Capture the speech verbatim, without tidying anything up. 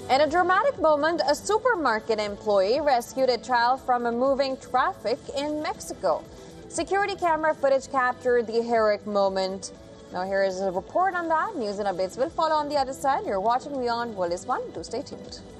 In a dramatic moment, a supermarket employee rescued a child from a moving traffic in Mexico. Security camera footage captured the heroic moment. Now here is a report on that. News and updates will follow on the other side. You're watching Beyond World is One. Do stay tuned.